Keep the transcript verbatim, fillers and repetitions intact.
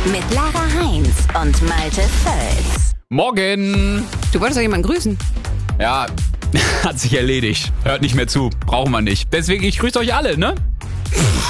Mit Lara Heinz und Malte Völz. Morgen! Du wolltest doch jemanden grüßen. Ja, hat sich erledigt. Hört nicht mehr zu. Brauchen wir nicht. Deswegen, ich grüße euch alle, ne?